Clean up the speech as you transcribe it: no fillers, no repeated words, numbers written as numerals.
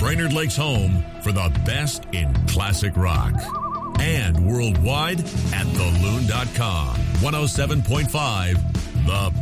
Brainerd Lake's home for the best in classic rock. And worldwide at theloon.com. 107.5 The